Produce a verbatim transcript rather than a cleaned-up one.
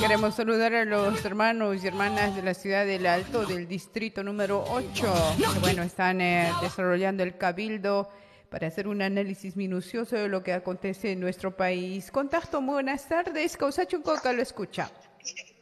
Queremos saludar a los hermanos y hermanas de la ciudad del Alto, del distrito número ocho, que bueno, están eh, desarrollando el cabildo para hacer un análisis minucioso de lo que acontece en nuestro país. Contacto, muy buenas tardes. Causachuncoca lo escucha.